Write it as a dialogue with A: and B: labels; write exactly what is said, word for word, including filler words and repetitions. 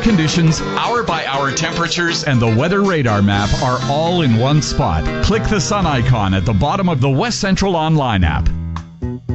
A: conditions, hour-by-hour temperatures, and the weather radar map are all in one spot. Click the sun icon at the bottom of the West Central Online app.